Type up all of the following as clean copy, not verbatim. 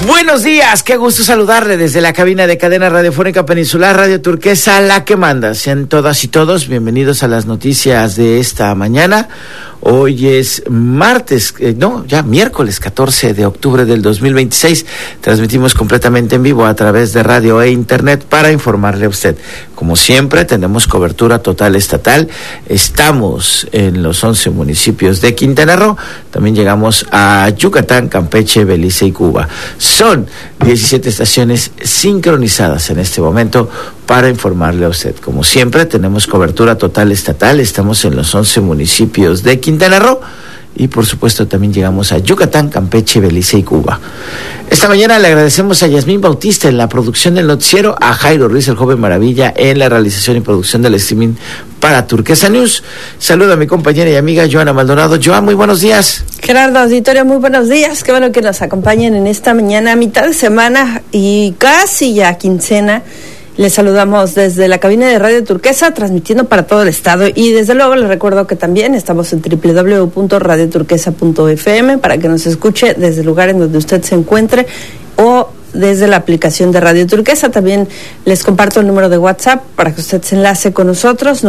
Buenos días, qué gusto saludarle desde la cabina de Cadena Radiofónica Peninsular Radio Turquesa, la que manda. Sean todas y todos bienvenidos a las noticias de esta mañana. Hoy es miércoles 14 de octubre del 2026. Transmitimos completamente en vivo a través de radio e internet para informarle a usted. Como siempre, tenemos cobertura total estatal. Estamos en los 11 municipios de Quintana Roo. También llegamos a Yucatán, Campeche, Belice y Cuba. Son 17 estaciones sincronizadas en este momento para informarle a usted. Como siempre, tenemos cobertura total estatal. Estamos en los 11 municipios de Quintana Roo y, por supuesto, también llegamos a Yucatán, Campeche, Belice y Cuba. Esta mañana le agradecemos a Yasmín Bautista en la producción del noticiero, a Jairo Ruiz, el joven maravilla, en la realización y producción del streaming para Turquesa News. Saludo a mi compañera y amiga Joana Maldonado. Joan, muy buenos días. Gerardo, auditorio, muy buenos días. Qué bueno que nos acompañen en esta mañana, mitad de semana y casi ya quincena. Les saludamos desde la cabina de Radio Turquesa, transmitiendo para todo el estado. Y desde luego les recuerdo que también estamos en www.radioturquesa.fm para que nos escuche desde el lugar en donde usted se encuentre o desde la aplicación de Radio Turquesa. También les comparto el número de WhatsApp para que usted se enlace con nosotros,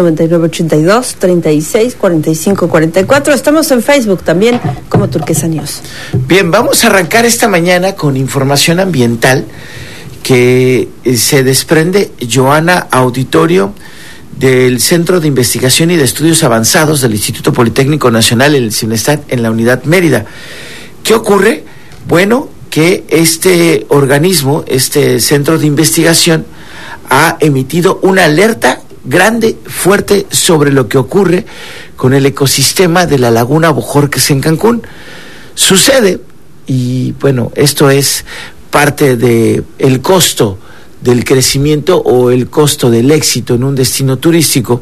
9982-364544. Estamos en Facebook también como Turquesa News. Bien, vamos a arrancar esta mañana con información ambiental que se desprende, Joana, auditorio del Centro de Investigación y de Estudios Avanzados del Instituto Politécnico Nacional, el CINESTAT, en la Unidad Mérida. ¿Qué ocurre? Bueno, que este organismo, este centro de investigación, ha emitido una alerta grande, fuerte, sobre lo que ocurre con el ecosistema de la Laguna Bojorquez en Cancún. Sucede, y bueno, esto es parte de el costo del crecimiento o el costo del éxito en un destino turístico,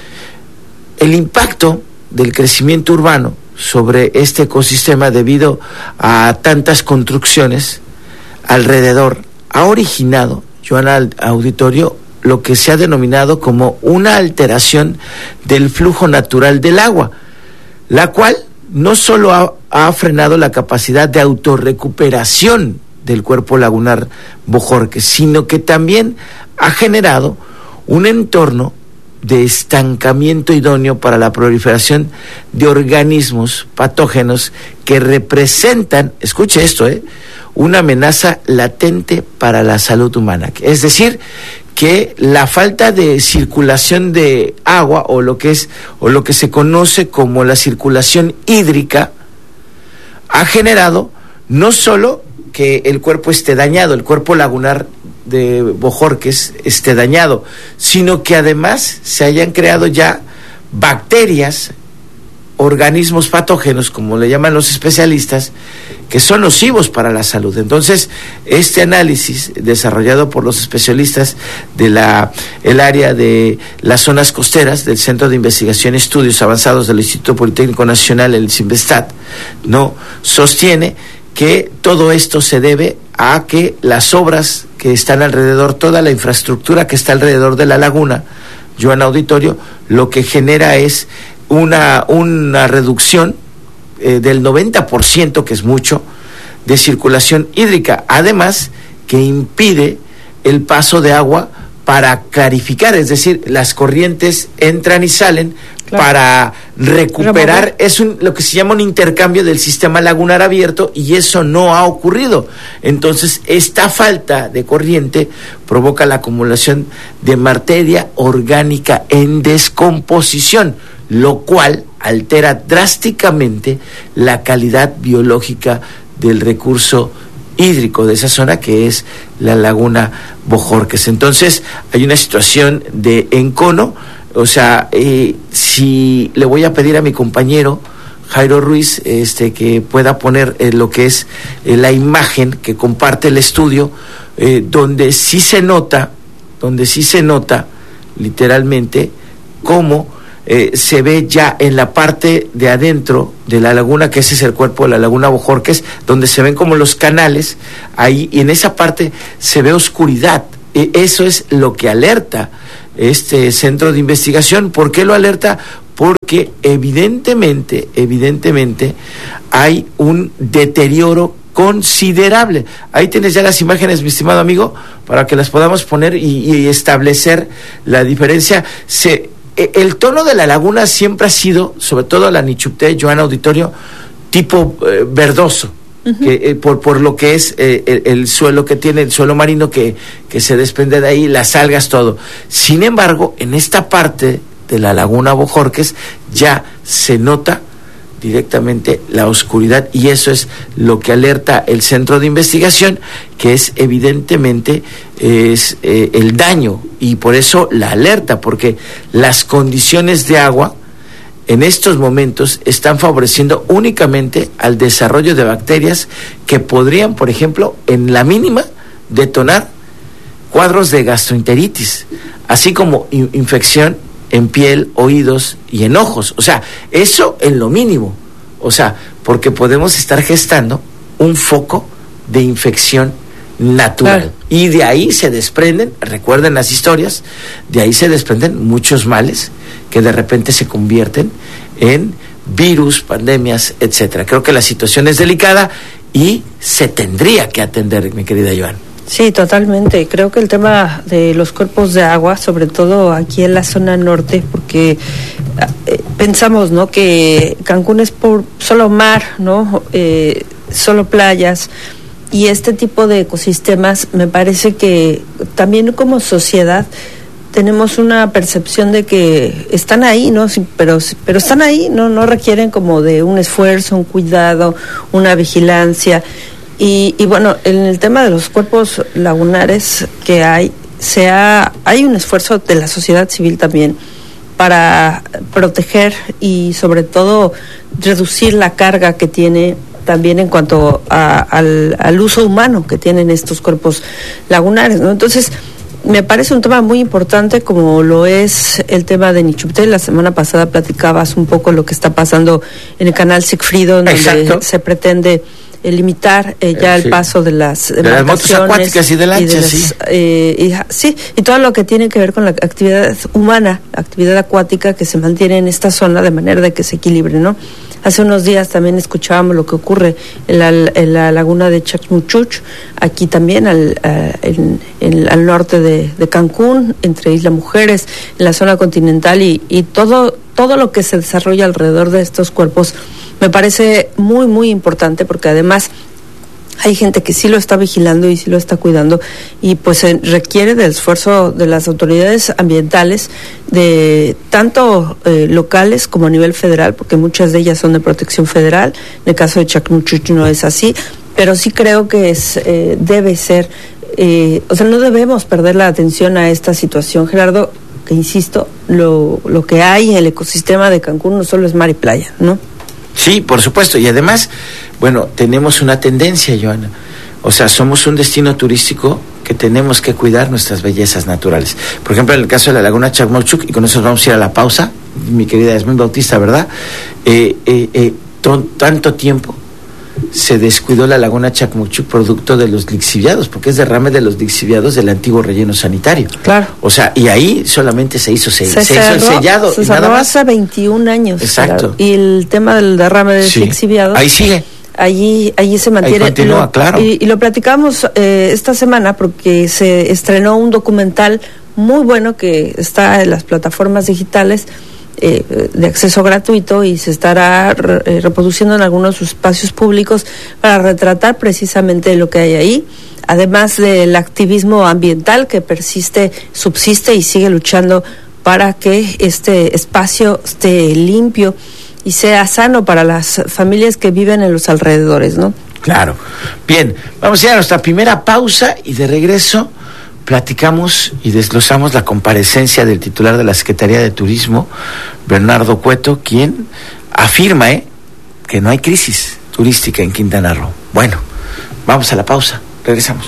el impacto del crecimiento urbano sobre este ecosistema debido a tantas construcciones alrededor ha originado, Joana, auditorio, lo que se ha denominado como una alteración del flujo natural del agua, la cual no solo ha frenado la capacidad de autorrecuperación del cuerpo lagunar Bojorquez, sino que también ha generado un entorno de estancamiento idóneo para la proliferación de organismos patógenos que representan, escuche esto, una amenaza latente para la salud humana. Es decir, que la falta de circulación de agua o lo que se conoce como la circulación hídrica ha generado no solo que el cuerpo esté dañado, el cuerpo lagunar de Bojorquez esté dañado, sino que además se hayan creado ya bacterias, organismos patógenos, como le llaman los especialistas, que son nocivos para la salud. Entonces, este análisis desarrollado por los especialistas de el área de las zonas costeras del Centro de Investigación y Estudios Avanzados del Instituto Politécnico Nacional, el CINVESTAT, sostiene que todo esto se debe a que las obras que están alrededor, toda la infraestructura que está alrededor de la laguna, Joana, auditorio, lo que genera es una reducción del 90%, que es mucho, de circulación hídrica, además que impide el paso de agua para clarificar, es decir, las corrientes entran y salen, claro, para recuperar, es lo que se llama un intercambio del sistema lagunar abierto, y eso no ha ocurrido. Entonces, esta falta de corriente provoca la acumulación de materia orgánica en descomposición, lo cual altera drásticamente la calidad biológica del recurso hídrico de esa zona, que es la Laguna Bojorquez. Entonces, hay una situación de encono. O sea, si le voy a pedir a mi compañero Jairo Ruiz que pueda poner lo que es la imagen que comparte el estudio, donde sí se nota literalmente cómo se ve ya en la parte de adentro de la laguna, que ese es el cuerpo de la Laguna Bojorquez, donde se ven como los canales ahí, y en esa parte se ve oscuridad. Eso es lo que alerta este centro de investigación. ¿Por qué lo alerta? Porque evidentemente hay un deterioro considerable. Ahí tienes ya las imágenes, mi estimado amigo, para que las podamos poner y establecer la diferencia. El tono de la laguna siempre ha sido, sobre todo la Nichupté, Joana Auditorio, tipo verdoso, que por lo que es el suelo que tiene, el suelo marino que se desprende de ahí, las algas, todo. Sin embargo, en esta parte de la laguna Bojorquez ya se nota directamente la oscuridad, y eso es lo que alerta el centro de investigación, que es evidentemente el daño, y por eso la alerta, porque las condiciones de agua en estos momentos están favoreciendo únicamente al desarrollo de bacterias que podrían, por ejemplo, en la mínima, detonar cuadros de gastroenteritis, así como infección en piel, oídos y en ojos. O sea, eso en lo mínimo. O sea, porque podemos estar gestando un foco de infección natural. Claro. Y de ahí se desprenden, recuerden las historias, de ahí se desprenden muchos males que de repente se convierten en virus, pandemias, etcétera. Creo que la situación es delicada y se tendría que atender, mi querida Joan. Sí, totalmente. Creo que el tema de los cuerpos de agua, sobre todo aquí en la zona norte, porque pensamos, ¿no?, que Cancún es por solo mar, ¿no?, solo playas, y este tipo de ecosistemas, me parece que también como sociedad tenemos una percepción de que están ahí, ¿no? Sí, pero están ahí, no requieren como de un esfuerzo, un cuidado, una vigilancia. Y bueno, en el tema de los cuerpos lagunares que hay un esfuerzo de la sociedad civil también para proteger y sobre todo reducir la carga que tiene también en cuanto al uso humano que tienen estos cuerpos lagunares, ¿no? Entonces, me parece un tema muy importante, como lo es el tema de Nichupté. La semana pasada platicabas un poco lo que está pasando en el canal Sigfrido, donde Exacto. se pretende limitar ya el paso de las motos acuáticas y de lanchas, y todo lo que tiene que ver con la actividad humana, la actividad acuática que se mantiene en esta zona de manera de que se equilibre, ¿no? Hace unos días también escuchábamos lo que ocurre en la laguna de Chacmuchuch, aquí también al norte de Cancún, entre Isla Mujeres, en la zona continental, y todo lo que se desarrolla alrededor de estos cuerpos me parece muy, muy importante, porque además hay gente que sí lo está vigilando y sí lo está cuidando, y pues requiere del esfuerzo de las autoridades ambientales, de tanto locales como a nivel federal, porque muchas de ellas son de protección federal. En el caso de Chacmuchuch no es así, pero sí creo que debe ser, no debemos perder la atención a esta situación, Gerardo, que insisto, lo que hay en el ecosistema de Cancún no solo es mar y playa, ¿no? Sí, por supuesto, y además, bueno, tenemos una tendencia, Joana, o sea, somos un destino turístico que tenemos que cuidar nuestras bellezas naturales. Por ejemplo, en el caso de la laguna Chacmuchuc, y con eso vamos a ir a la pausa, mi querida Yasmín Bautista, ¿verdad? Tanto tiempo se descuidó la laguna Chacmuchuc producto de los lixiviados, porque es derrame de los lixiviados del antiguo relleno sanitario. Claro. O sea, y ahí solamente se hizo el sellado. Se cerró hace 21 años. Exacto. Claro. Y el tema del derrame de lixiviados. Ahí sigue. Allí se mantiene. Ahí continúa, claro. Y lo platicamos esta semana porque se estrenó un documental muy bueno que está en las plataformas digitales de acceso gratuito, y se estará reproduciendo en algunos de sus espacios públicos para retratar precisamente lo que hay ahí, además del activismo ambiental que persiste, subsiste y sigue luchando para que este espacio esté limpio y sea sano para las familias que viven en los alrededores, ¿no? Claro. Bien, vamos a ir a nuestra primera pausa y de regreso platicamos y desglosamos la comparecencia del titular de la Secretaría de Turismo, Bernardo Cueto, quien afirma que no hay crisis turística en Quintana Roo. Bueno, vamos a la pausa, regresamos.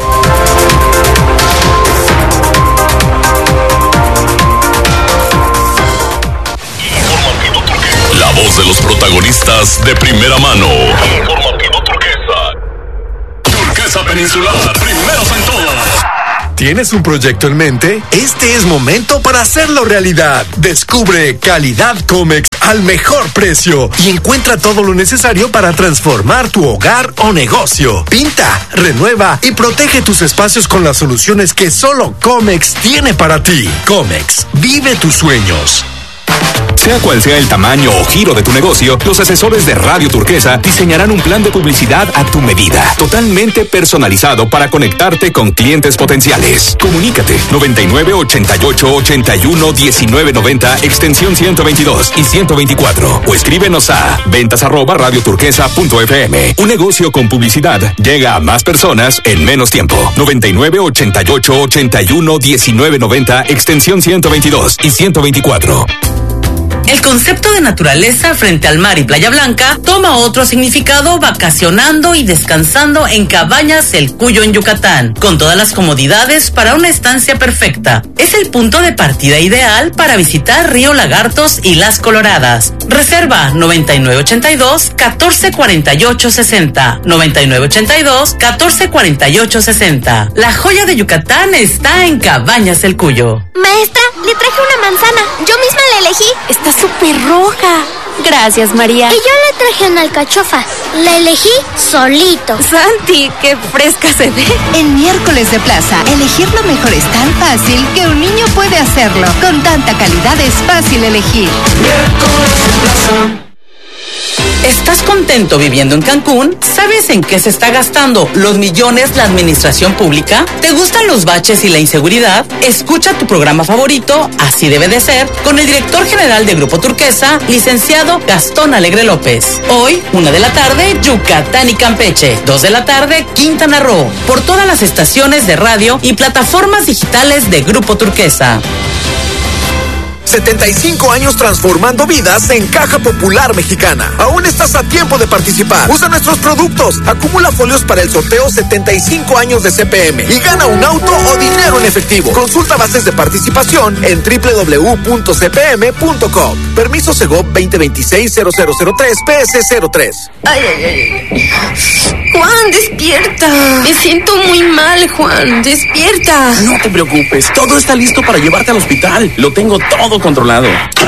La voz de los protagonistas de primera mano. Informativo Turquesa. Turquesa Peninsular, primeros en todo. ¿Tienes un proyecto en mente? Este es momento para hacerlo realidad. Descubre calidad Comex al mejor precio y encuentra todo lo necesario para transformar tu hogar o negocio. Pinta, renueva y protege tus espacios con las soluciones que solo Comex tiene para ti. Comex, vive tus sueños. Sea cual sea el tamaño o giro de tu negocio, los asesores de Radio Turquesa diseñarán un plan de publicidad a tu medida, totalmente personalizado para conectarte con clientes potenciales. Comunícate 99 88 81 19 90 extensión 122 y 124 o escríbenos a ventas@radioturquesa.fm. Un negocio con publicidad llega a más personas en menos tiempo. 99 88 81 19 90 extensión 122 y 124. El concepto de naturaleza frente al mar y Playa Blanca toma otro significado vacacionando y descansando en Cabañas El Cuyo en Yucatán, con todas las comodidades para una estancia perfecta. Es el punto de partida ideal para visitar Río Lagartos y Las Coloradas. Reserva 9982-1448-60. 9982-1448-60. La joya de Yucatán está en Cabañas El Cuyo. Maestra, le traje una manzana. Yo misma la elegí. Está súper roja. Gracias, María. Y yo le traje una alcachofa. La elegí solito. Santi, qué fresca se ve. En Miércoles de Plaza, elegir lo mejor es tan fácil que un niño puede hacerlo. Con tanta calidad es fácil elegir. Miércoles de Plaza. ¿Estás contento viviendo en Cancún? ¿Sabes en qué se está gastando los millones la administración pública? ¿Te gustan los baches y la inseguridad? Escucha tu programa favorito, Así Debe de Ser, con el director general de Grupo Turquesa, licenciado Gastón Alegre López. Hoy, 1 de la tarde, Yucatán y Campeche. 2 de la tarde, Quintana Roo. Por todas las estaciones de radio y plataformas digitales de Grupo Turquesa. 75 años transformando vidas en Caja Popular Mexicana. Aún estás a tiempo de participar. Usa nuestros productos. Acumula folios para el sorteo 75 años de CPM y gana un auto o dinero en efectivo. Consulta bases de participación en www.cpm.com. Permiso Segov 2026-0003 PS03. Ay. Juan, despierta. Me siento muy mal, Juan. Despierta. No te preocupes. Todo está listo para llevarte al hospital. Lo tengo todo controlado.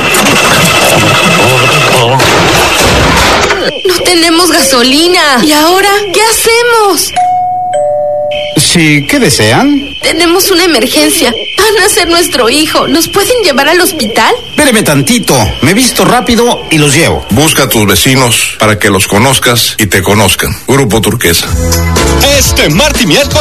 No tenemos gasolina. ¿Y ahora qué hacemos? Sí, ¿qué desean? Tenemos una emergencia. Van a ser nuestro hijo. ¿Nos pueden llevar al hospital? Espéreme tantito. Me visto rápido y los llevo. Busca a tus vecinos para que los conozcas y te conozcan. Grupo Turquesa. Este martes y miércoles